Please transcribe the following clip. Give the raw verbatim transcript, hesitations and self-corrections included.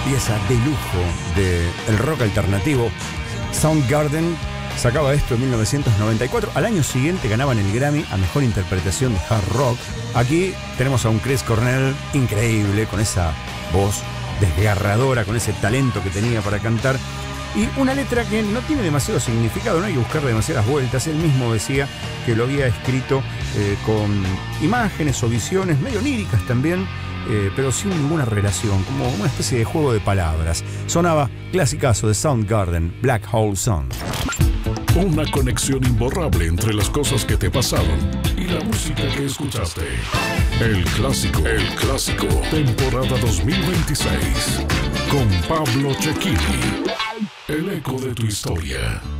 pieza de lujo del rock alternativo. Soundgarden sacaba esto en mil novecientos noventa y cuatro. Al año siguiente ganaban el Grammy a Mejor Interpretación de Hard Rock. Aquí tenemos a un Chris Cornell increíble, con esa voz desgarradora, con ese talento que tenía para cantar. Y una letra que no tiene demasiado significado, no hay que buscar demasiadas vueltas. Él mismo decía que lo había escrito eh, con imágenes o visiones medio oníricas también, eh, pero sin ninguna relación, como una especie de juego de palabras. Sonaba clasicazo de Soundgarden, Black Hole Sun. Una conexión imborrable entre las cosas que te pasaron y la música que escuchaste. El clásico, el clásico, temporada dos mil veintiséis, con Pablo Cecchini. El eco de tu historia.